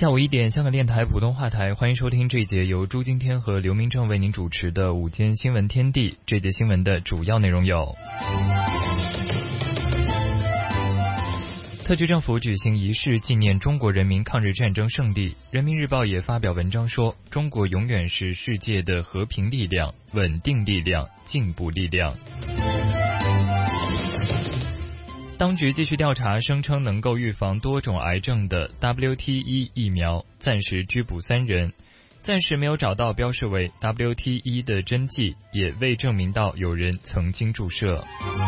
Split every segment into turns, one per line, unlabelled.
下午1点，香港电台普通话台，欢迎收听这一节由朱今天和刘明正为您主持的午间新闻天地。这节新闻的主要内容有：特区政府举行仪式纪念中国人民抗日战争胜利。人民日报也发表文章说，中国永远是世界的和平力量、稳定力量、进步力量。当局继续调查声称能够预防多种癌症的 WT1 疫苗，暂时拘捕3人，暂时没有找到标示为 WT1 的针剂，也未证明到有人曾经注射。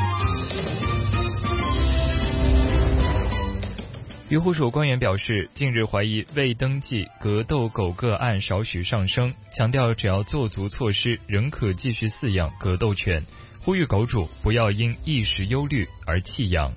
渔护署官员表示，近日怀疑未登记格斗狗个案少许上升，强调只要做足措施，仍可继续饲养格斗犬，呼吁狗主不要因一时忧虑而弃养。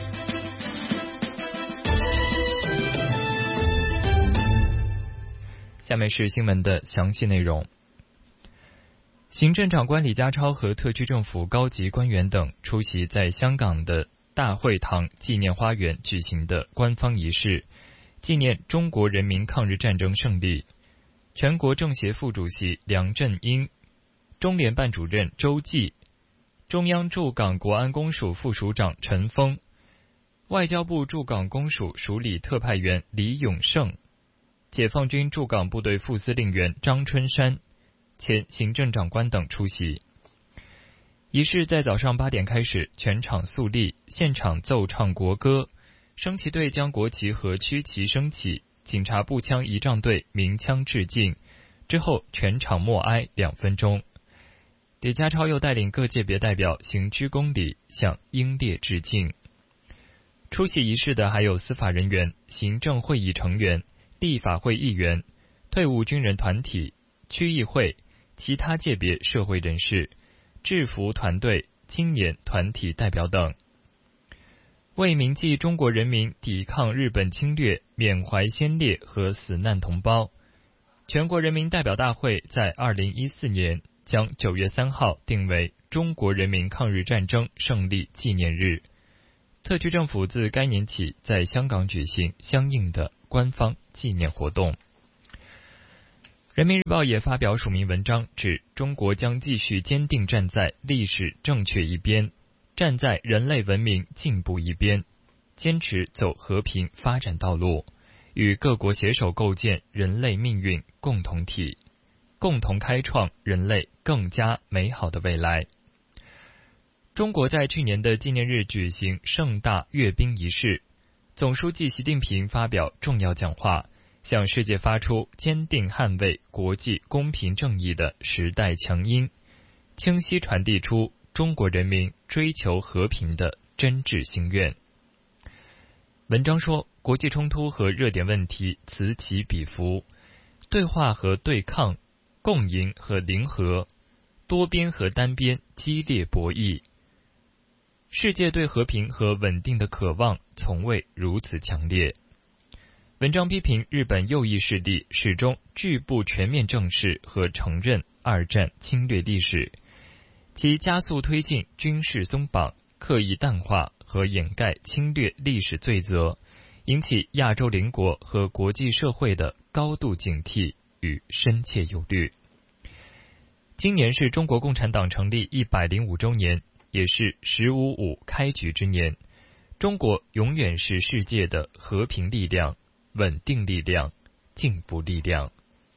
下面是新闻的详细内容。行政长官李家超和特区政府高级官员等出席在香港的大会堂纪念花园举行的官方仪式，纪念中国人民抗日战争胜利。全国政协副主席梁振英、中联办主任周济、中央驻港国安公署副署长陈峰、外交部驻港公署署理特派员李永胜、解放军驻港部队副司令员张春山、前行政长官等出席。仪式在早上8点开始，全场肃立，现场奏唱国歌，升旗队将国旗和区旗升起，警察步枪仪仗队鸣枪致敬，之后全场默哀2分钟。李家超又带领各界别代表行鞠躬礼，向英烈致敬。出席仪式的还有司法人员、行政会议成员、立法会议员、退伍军人团体、区议会、其他界别社会人士、制服团队、青年团体代表等。为铭记中国人民抵抗日本侵略、缅怀先烈和死难同胞，全国人民代表大会在2014年将9月3号定为中国人民抗日战争胜利纪念日。特区政府自该年起在香港举行相应的官方纪念活动。人民日报也发表署名文章，指中国将继续坚定站在历史正确一边，站在人类文明进步一边，坚持走和平发展道路，与各国携手构建人类命运共同体，共同开创人类更加美好的未来。中国在去年的纪念日举行盛大阅兵仪式，总书记习近平发表重要讲话，向世界发出坚定捍卫国际公平正义的时代强音，清晰传递出中国人民追求和平的真挚心愿。文章说，国际冲突和热点问题此起彼伏，对话和对抗，共赢和零和，多边和单边激烈博弈。世界对和平和稳定的渴望从未如此强烈。文章批评日本右翼势力始终拒不全面正视和承认二战侵略历史，其加速推进军事松绑、刻意淡化和掩盖侵略历史罪责，引起亚洲邻国和国际社会的高度警惕与深切忧虑。今年是中国共产党成立105周年，也是“15.5”开局之年。中国永远是世界的和平力量、稳定力量、进步力量。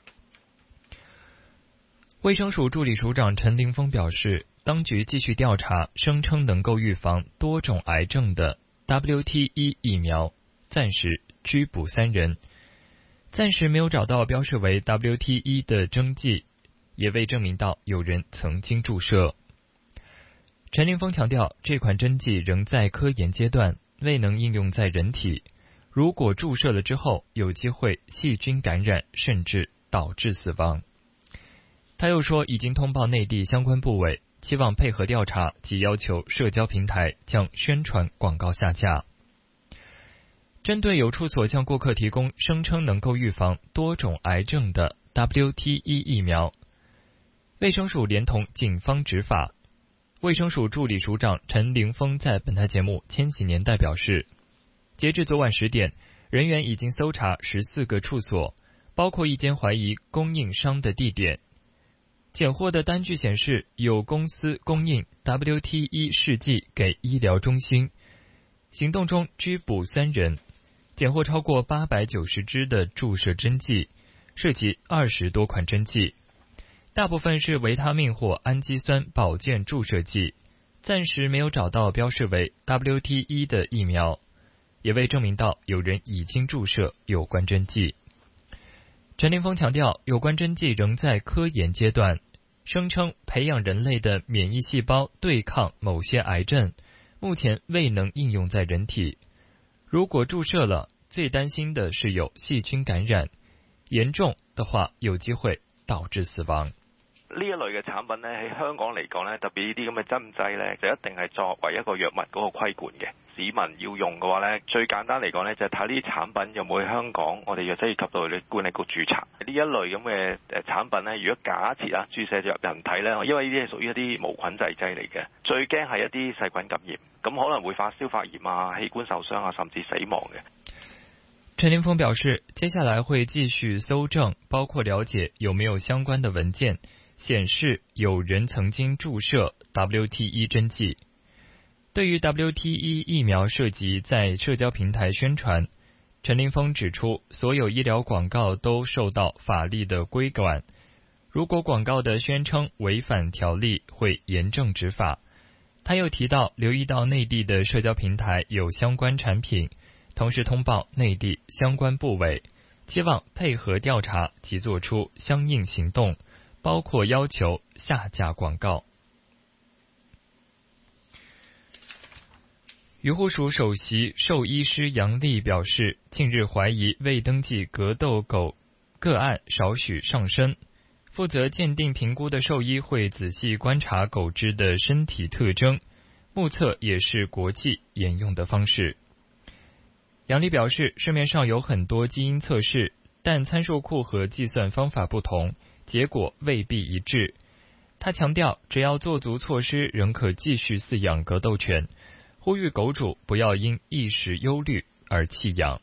卫生署助理署长陈凌峰表示，当局继续调查声称能够预防多种癌症的 WT1 疫苗，暂时拘捕3人，暂时没有找到标示为 WT1 的针剂，也未证明到有人曾经注射。陈凌峰强调，这款针剂仍在科研阶段，未能应用在人体，如果注射了之后，有机会细菌感染，甚至导致死亡。他又说，已经通报内地相关部委，期望配合调查及要求社交平台将宣传广告下架。针对有处所向顾客提供声称能够预防多种癌症的 WT1 疫苗，卫生署连同警方执法。卫生署助理署长陈凌峰在本台节目《千禧年代》表示，截至昨晚10点， 人员已经搜查14个处所，包括一间怀疑供应商的地点。检获的单据显示，有公司供应 WT1试剂给医疗中心。行动中拘捕3人，检获超过890支的注射针剂，涉及20多款针剂，大部分是维他命或氨基酸保健注射剂，暂时没有找到标示为 WT1的疫苗，也未证明到有人已经注射有关针剂。陈林峰强调，有关针剂仍在科研阶段，声称培养人类的免疫细胞对抗某些癌症，目前未能应用在人体。如果注射了，最担心的是有细菌感染，严重的话有機會導致死亡。
呢一類嘅產品咧，喺香港嚟講咧，特別呢啲咁嘅針劑咧，就一定係作為一個藥物嗰個規管嘅。市民要用嘅話咧，最簡單嚟講咧，就係睇呢啲產品有冇喺香港我哋藥劑及到管理局註冊。呢一類咁嘅產品咧，如果假設啊注射入人體咧，因為呢啲係屬於一啲無菌製劑嚟嘅，最驚係一啲細菌感染，咁可能會發燒發炎啊、器官受傷啊，甚至死亡嘅。
陈林峰表示，接下来会继续搜证，包括了解有没有相关的文件显示有人曾经注射 WT1针剂。对于 WT1疫苗涉及在社交平台宣传，陈林峰指出，所有医疗广告都受到法律的规管，如果广告的宣称违反条例，会严正执法。他又提到，留意到内地的社交平台有相关产品，同时通报内地相关部委，期望配合调查及做出相应行动，包括要求下架广告。渔护署首席兽医师杨丽表示，近日怀疑未登记格斗狗个案少许上升，负责鉴定评估的兽医会仔细观察狗只的身体特征，目测也是国际沿用的方式。杨丽表示，市面上有很多基因测试，但参数库和计算方法不同，结果未必一致。他强调，只要做足措施，仍可继续饲养格斗犬，呼吁狗主不要因一时忧虑而弃养。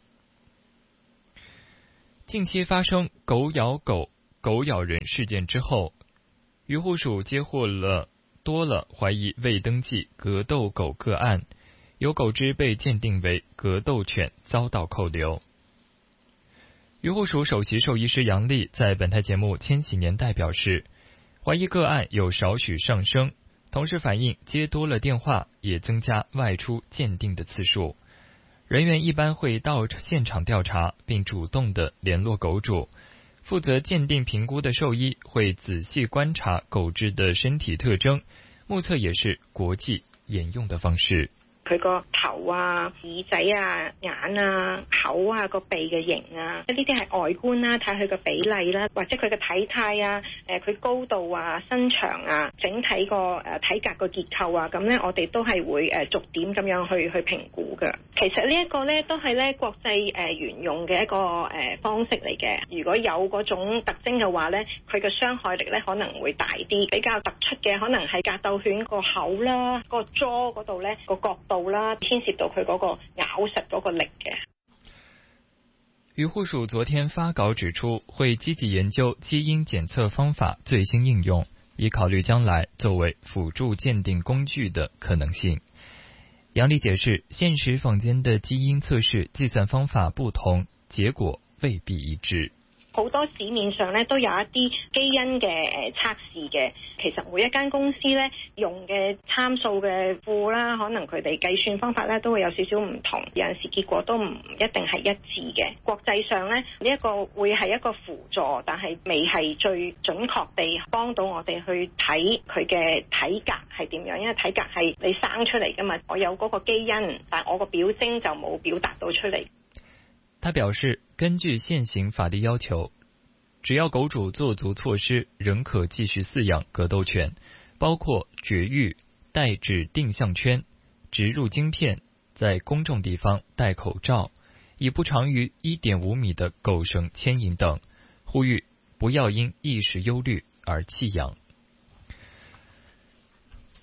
近期发生狗咬狗、狗咬人事件之后，渔护署接获了多了怀疑未登记格斗狗个案，有狗只被鉴定为格斗犬遭到扣留。渔护署首席兽医师杨丽在本台节目《千禧年代》表示，怀疑个案有少许上升，同时反映接多了电话，也增加外出鉴定的次数。人员一般会到现场调查，并主动的联络狗主。负责鉴定评估的兽医会仔细观察狗只的身体特征，目测也是国际沿用的方式。
佢個頭啊、耳仔啊、眼啊、口啊、個鼻嘅形啊，呢啲係外觀啦，睇佢個比例啦，或者佢嘅體態啊、佢高度啊、身長啊、整體個體格個結構啊，咁咧我哋都係會逐點咁樣去評估嘅。其實呢一個咧都係咧國際沿用嘅一個方式嚟嘅。如果有嗰種特徵嘅話咧，佢嘅傷害力咧可能會大啲。比較突出嘅可能係格鬥犬個口啦、個 jaw 嗰度咧個角度。牽涉到佢嗰個咬實嗰個力嘅。
漁護署昨天發稿指出，會積極研究基因檢測方法最新應用，以考慮將來作為輔助鑑定工具的可能性。楊麗解釋，現時坊間的基因測試計算方法不同，結果未必一致。
好多市面上咧都有一啲基因嘅測試嘅，其實每一間公司咧用嘅參數嘅庫啦，可能佢哋計算方法咧都會有少少唔同，有陣時結果都唔一定係一致嘅。國際上咧呢一個會係一個輔助，但係未係最準確地幫到我哋去睇佢嘅體格係點樣，因為體格係你生出嚟㗎嘛，我有嗰個基因，但我個表徵就冇表達到出嚟。
他表示，根據現行法律要求，只要狗主做足措施，仍可繼續飼養格鬥犬，包括絕育、戴指定項圈、植入晶片、在公眾地方戴口罩、以不長於 1.5 米的狗繩牽引等，呼籲不要因一時憂慮而棄養。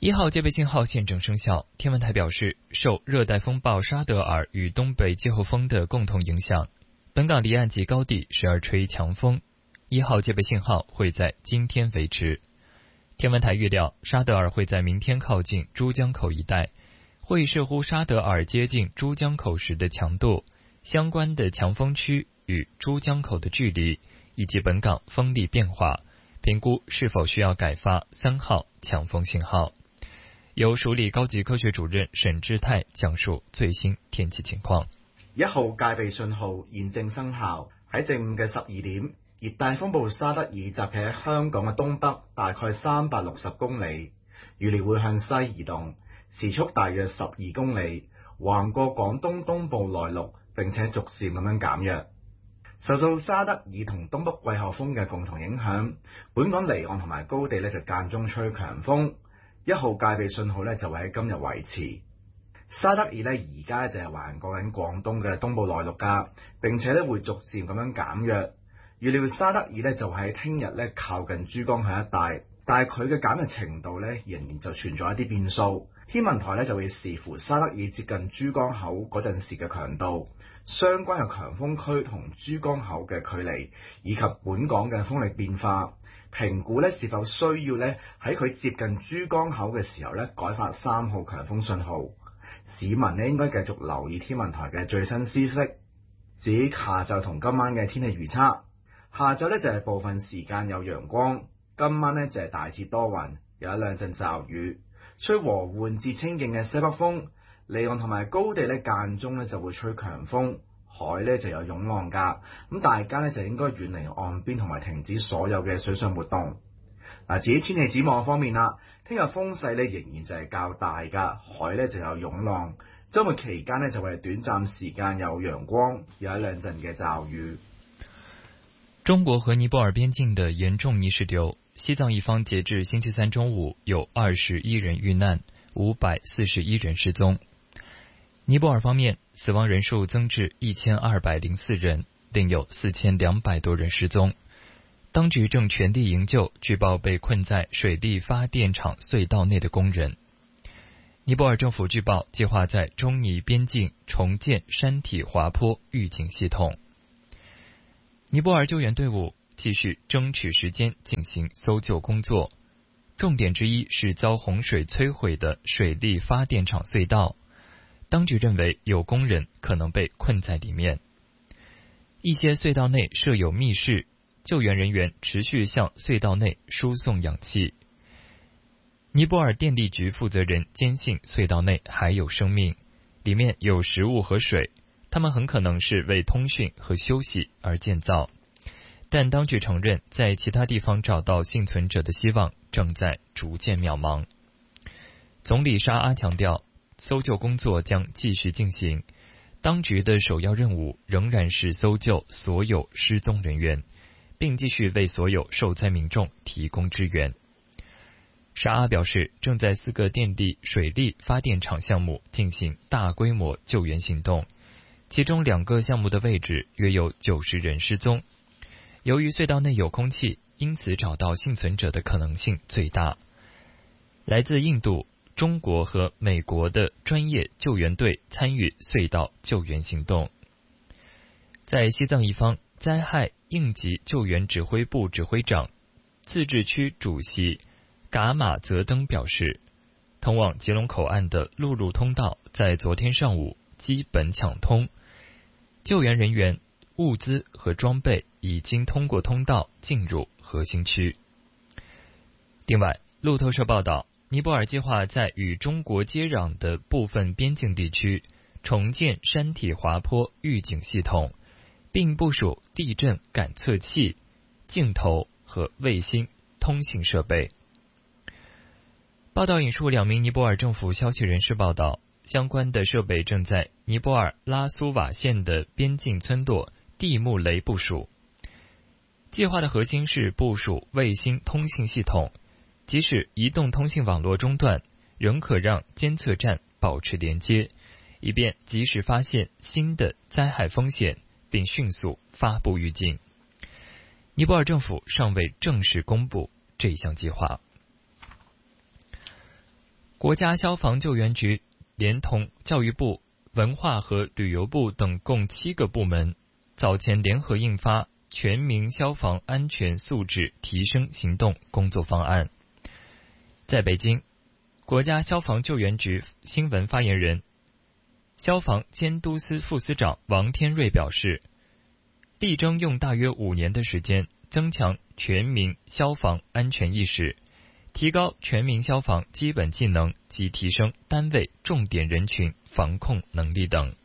1号戒备信号现正生效。天文台表示，受热带风暴沙德尔与东北季候风的共同影响，本港离岸及高地时而吹强风，1号戒备信号会在今天维持。天文台预料，沙德尔会在明天靠近珠江口一带，会视乎沙德尔接近珠江口时的强度、相关的强风区与珠江口的距离以及本港风力变化，评估是否需要改发3号强风信号。由署理高级科学主任沈志泰讲述最新天氣情況。
1號戒備信號現正生效。喺正午嘅12點，熱帶風暴沙德爾集結喺香港嘅東北大概360公里，預料會向西移動，時速大約12公里，橫過廣東東部內陸，並且逐漸咁樣減弱。受到沙德爾同東北季候風嘅共同影響，本港離岸同埋高地就間中吹強風。1號戒備信號就會喺今日維持。沙德爾而家就係橫過緊廣東嘅東部內陸㗎，並且會逐漸咁樣減弱。預料沙德爾就喺聽日靠近珠江口一帶，但係佢嘅減弱程度仍然就存在一啲變數。天文台就會視乎沙德爾接近珠江口嗰陣時嘅強度、相關嘅強風區同珠江口嘅距離，以及本港嘅風力變化，評估是否需要喺佢接近珠江口嘅時候改發3號強風信號。市民應該繼續留意天文台嘅最新消息。至於下晝同今晚嘅天氣預測，下晝就係部分時間有陽光，今晚就係大致多雲，有1兩陣驟雨，吹和緩至清勁嘅西北風，離岸同埋高地間中就會吹強風，海就有湧浪㗎。咁大家就應該遠離岸邊同埋停止所有嘅水上活動。至於天氣展望方面啦，聽日風勢仍然就係較大㗎，海就有湧浪。週末期間就會短暫時間有陽光，有1兩陣嘅驟雨。
中國和尼泊爾邊境的嚴重泥石流，西藏一方截至星期三中午有21人遇難，541人失蹤。尼泊爾方面，死亡人數增至1204人，另有4200多人失蹤。當局正全力營救據報被困在水力發電廠隧道內的工人。尼泊爾政府據報計劃在中尼邊境重建山體滑坡預警系統。尼泊爾救援隊伍繼續爭取時間進行搜救工作，重點之一是遭洪水摧毀的水力發電廠隧道。當局認為有工人可能被困在裡面。一些隧道內設有密室，救援人員持續向隧道內輸送氧氣。尼泊爾電力局負責人堅信隧道內還有生命，裡面有食物和水，他們很可能是為通訊和休息而建造。但當局承認，在其他地方找到幸存者的希望正在逐漸渺茫。總理沙阿強調，搜救工作將繼續進行，當局的首要任務仍然是搜救所有失蹤人員，並繼續為所有受災民眾提供支援。沙阿表示，正在4個電力水力發電廠項目進行大規模救援行動，其中2個項目的位置約有90人失蹤。由於隧道內有空氣，因此找到幸存者的可能性最大。來自印度、中國和美國的專業救援隊參與隧道救援行動。在西藏一方，災害應急救援指揮部指揮長、自治區主席噶瑪澤登表示，通往吉隆口岸的陸路通道在昨天上午基本搶通，救援人員、物資和裝備已經通過通道進入核心區。另外，路透社報道，尼泊爾計劃在與中國接壤的部分邊境地區重建山體滑坡預警系統，並部署地震感測器、鏡頭和衛星通信設備。報道引述2名尼泊爾政府消息人士報道，相關的設備正在尼泊爾拉蘇瓦縣的邊境村落地木雷部署。計劃的核心是部署衛星通信系統，即使移動通信網絡中斷，仍可讓監測站保持連接，以便及時發現新的災害風險，並迅速發布預警。尼泊爾政府尚未正式公布這項計劃。 国家消防救援局连同教育部、文化和旅游部等共7个部门，早前联合印发全民消防安全素质提升行动工作方案。在北京，国家消防救援局新闻发言人、消防监督司副司长王天瑞表示，力争用大约5年的时间，增强全民消防安全意识，提高全民消防基本技能及提升单位重点人群防控能力等。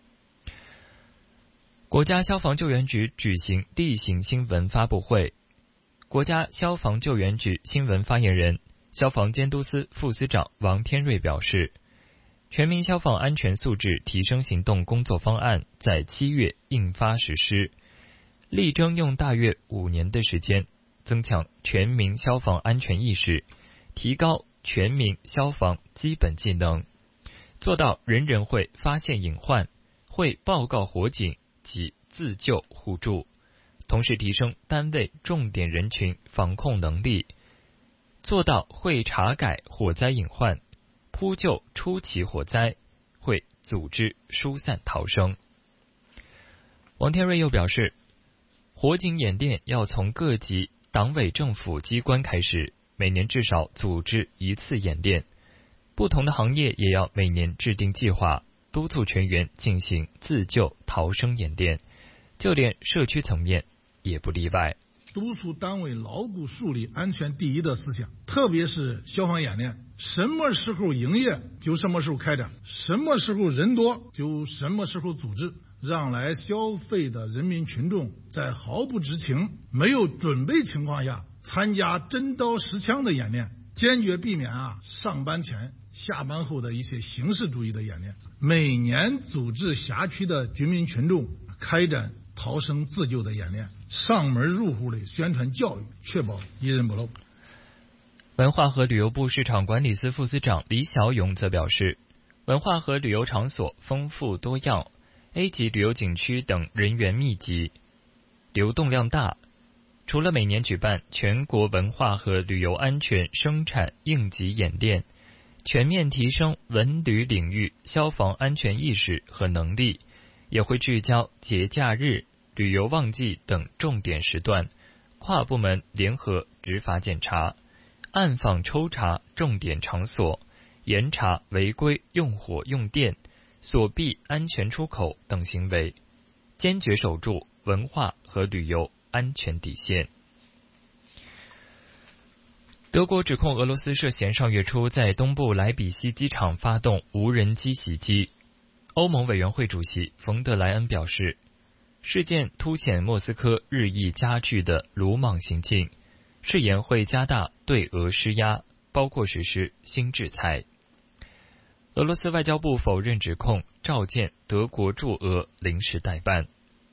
国家消防救援局举行例行新闻发布会，国家消防救援局新闻发言人、消防监督司副司长王天瑞表示，全民消防安全素质提升行动工作方案在7月印发实施，力争用大约5年的时间，增强全民消防安全意识，提高全民消防基本技能，做到人人会发现隐患，会报告火警及自救互助，同时提升单位重点人群防控能力，做到会查改火灾隐患，扑救初期火灾，会组织疏散逃生。王天瑞又表示，火警演练要从各级党委政府机关开始，每年至少组织1次演练，不同的行业也要每年制定计划，督促全员进行自救逃生演练，就连社区层面也不例外。
督促单位牢固树立安全第一的思想，特别是消防演练，什么时候营业就什么时候开展，什么时候人多就什么时候组织，让来消费的人民群众在毫不知情、没有准备情况下参加真刀实枪的演练，坚决避免上班前、下班后的一些形式主义的演练。每年组织辖区的居民群众开展逃生自救的演练，上门入户的宣传教育，确保一人不漏。
文化和旅游部市场管理司副司长李小勇则表示，文化和旅游场所丰富多样， A 级旅游景区等人员密集，流动量大，除了每年举办全国文化和旅游安全生产应急演练，全面提升文旅领域消防安全意识和能力，也会聚焦节假日、旅游旺季等重点时段，跨部门联合执法检查，暗访抽查重点场所，严查违规用火用电、锁闭安全出口等行为，坚决守住文化和旅游安全底线。德国指控俄罗斯涉嫌上月初在东部莱比锡机场发动无人机袭击。欧盟委员会主席冯德莱恩表示，事件凸显莫斯科日益加剧的鲁莽行径，誓言会加大对俄施压，包括实施新制裁。俄罗斯外交部否认指控，召见德国驻俄临时代办。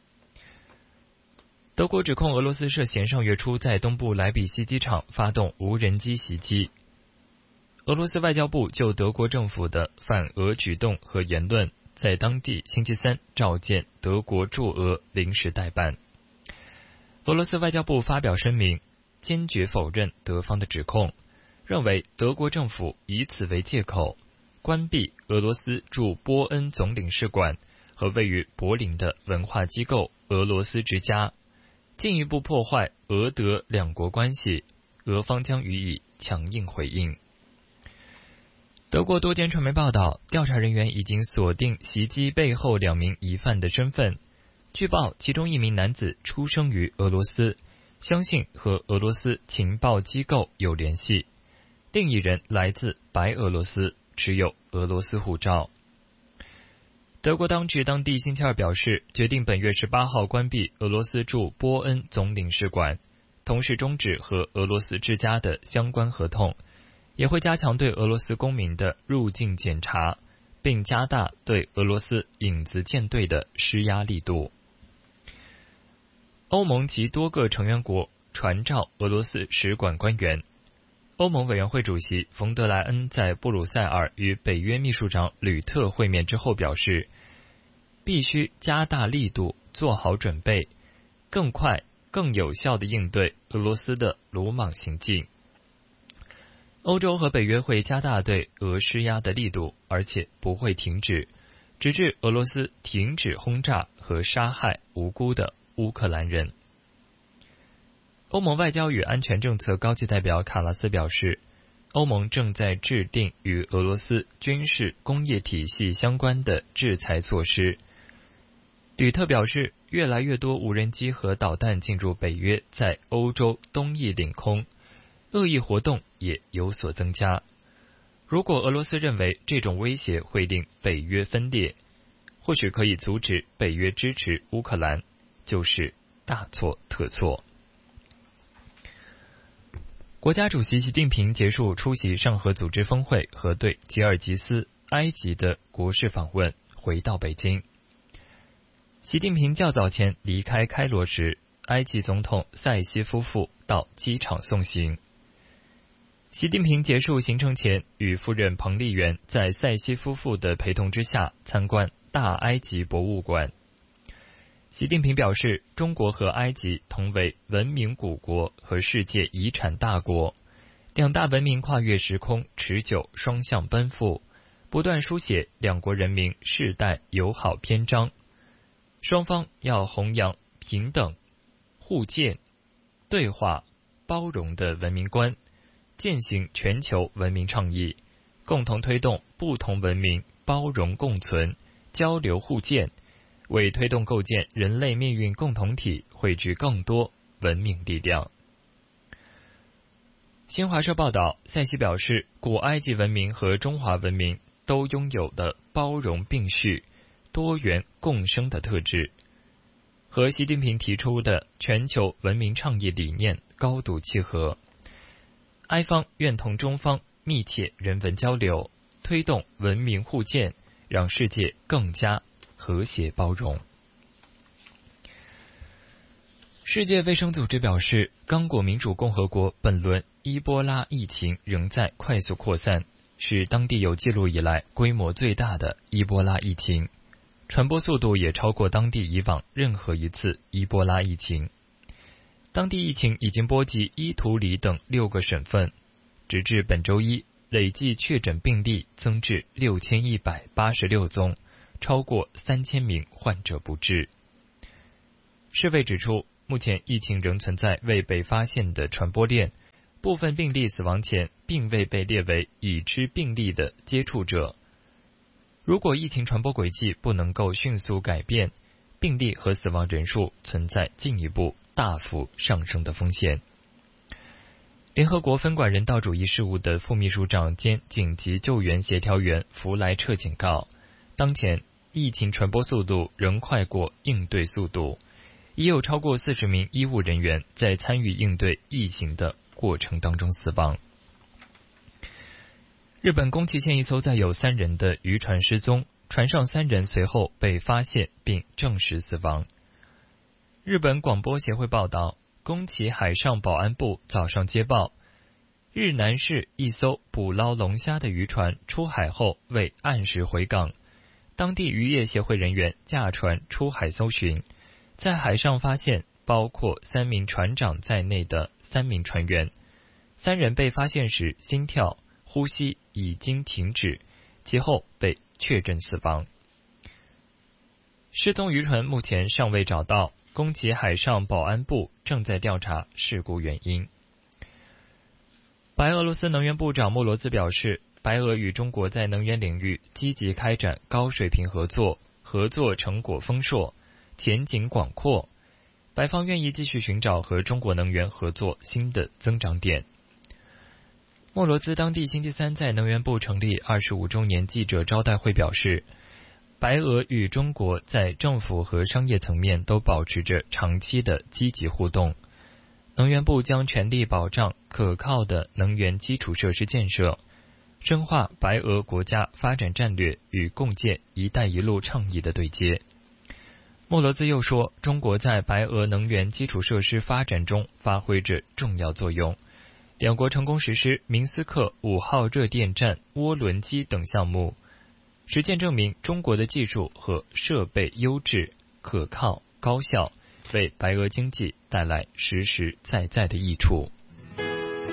德国指控俄罗斯涉嫌上月初在东部莱比锡机场发动无人机袭击。俄罗斯外交部就德国政府的反俄举动和言论，在当地星期三召见德国驻俄临时代办。俄罗斯外交部发表声明，坚决否认德方的指控，认为德国政府以此为借口，关闭俄罗斯驻波恩总领事馆和位于柏林的文化机构俄罗斯之家，进一步破坏俄德两国关系，俄方将予以强硬回应。德国多间传媒报道，调查人员已经锁定袭击背后2名疑犯的身份。据报，其中1名男子出生于俄罗斯，相信和俄罗斯情报机构有联系；另一人来自白俄罗斯，持有俄罗斯护照。德国当局当地星期二表示，决定本月18号关闭俄罗斯驻波恩总领事馆，同时终止和俄罗斯之家的相关合同，也会加强对俄罗斯公民的入境检查，并加大对俄罗斯影子舰队的施压力度。欧盟及多个成员国传召俄罗斯使馆官员。欧盟委员会主席冯德莱恩在布鲁塞尔与北约秘书长吕特会面之后表示，必须加大力度，做好准备，更快、更有效地应对俄罗斯的鲁莽行径。 欧洲和北约会加大对俄施压的力度，而且不会停止，直至俄罗斯停止轰炸和杀害无辜的乌克兰人。欧盟外交与安全政策高级代表卡拉斯表示，欧盟正在制定与俄罗斯军事工业体系相关的制裁措施。吕特表示，越来越多无人机和导弹进入北约在欧洲东翼领空，恶意活动也有所增加。如果俄罗斯认为这种威胁会令北约分裂，或许可以阻止北约支持乌克兰，就是大错特错。国家主席习近平结束出席上合组织峰会和对吉尔吉斯、埃及的国事访问，回到北京。习近平较早前离开开罗时，埃及总统塞西夫妇到机场送行。习近平结束行程前，与夫人彭丽媛在塞西夫妇的陪同之下参观大埃及博物馆。习近平表示，中国和埃及同为文明古国和世界遗产大国，两大文明跨越时空，持久双向奔赴，不断书写两国人民世代友好篇章。双方要弘扬平等、互鉴、对话、包容的文明观，践行全球文明倡议，共同推动不同文明包容共存、交流互鉴，为推动构建人类命运共同体汇聚更多文明力量。新华社报道，塞西表示，古埃及文明和中华文明都拥有的包容并蓄、多元共生的特质，和习近平提出的全球文明倡议理念高度契合。埃方愿同中方密切人文交流，推动文明互鉴，让世界更加和谐包容。世界卫生组织表示，刚果民主共和国本轮伊波拉疫情仍在快速扩散，是当地有记录以来规模最大的伊波拉疫情，传播速度也超过当地以往任何一次伊波拉疫情。当地疫情已经波及伊图里等6个省份，直至本周一，累计确诊病例增至6186宗，超过3000名患者不治。世卫指出，目前疫情仍存在未被发现的传播链，部分病例死亡前并未被列为已知病例的接触者。如果疫情传播轨迹不能够迅速改变，病例和死亡人数存在进一步大幅上升的风险。联合国分管人道主义事务的副秘书长兼紧急救援协调员弗莱彻警告，当前疫情传播速度仍快过应对速度，已有超过40名医务人员在参与应对疫情的过程当中死亡。日本宫崎县一艘载有3人的渔船失踪，船上3人随后被发现并证实死亡。日本广播协会报道，宫崎海上保安部早上接报，日南市一艘捕捞龙虾的渔船出海后未按时回港，当地渔业协会人员驾船出海搜寻，在海上发现包括3名船长在内的3名船员，3人被发现时心跳、呼吸已经停止，其后被确诊死亡。失踪渔船目前尚未找到，宫崎海上保安部正在调查事故原因。白俄罗斯能源部长莫罗兹表示，白俄与中国在能源领域积极开展高水平合作，合作成果丰硕，前景广阔，白方愿意继续寻找和中国能源合作新的增长点。莫罗兹当地星期三在能源部成立25周年记者招待会表示，白俄与中国在政府和商业层面都保持着长期的积极互动。能源部将全力保障可靠的能源基础设施建设，深化白俄国家发展战略与共建“一带一路”倡议的对接。莫罗兹又说，中国在白俄能源基础设施发展中发挥着重要作用，两国成功实施明斯克5号热电站涡轮机等项目，实践证明中国的技术和设备优质、可靠、高效，为白俄经济带来实实在在的益处。